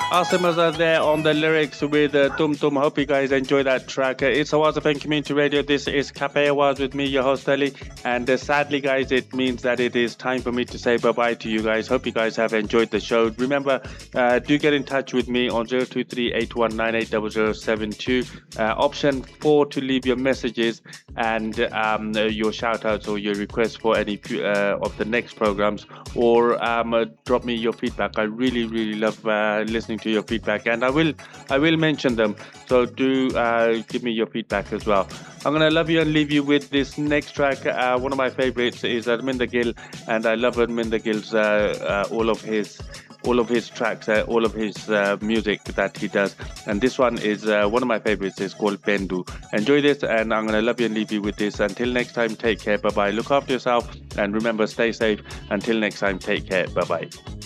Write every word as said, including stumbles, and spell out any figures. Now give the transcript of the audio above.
Awesome as are there on the lyrics with uh, Tum Tum. Hope you guys enjoy that track. Uh, it's Awaz F M Community Radio. This is Cafe Awaz with me, your host Ali. And uh, sadly, guys, it means that it is time for me to say bye-bye to you guys. Hope you guys have enjoyed the show. Remember, uh, do get in touch with me on zero two three eight one nine eight zero zero seven two. Uh, option four to leave your messages and um, uh, your shout-outs or your requests for any uh, of the next programs. Or um, uh, drop me your feedback. I really, really love uh, listening to your feedback, and I will I will mention them, so do uh, give me your feedback as well. I'm gonna love you and leave you with this next track. Uh, one of my favorites is Arminder Gill, and I love Arminder Gill's uh, uh, all of his all of his tracks, uh, all of his uh, music that he does, and this one is uh, one of my favorites. It's called Bendu. Enjoy this, and I'm gonna love you and leave you with this. Until next time, take care, bye bye. Look after yourself, and remember, stay safe. Until next time, take care, bye bye.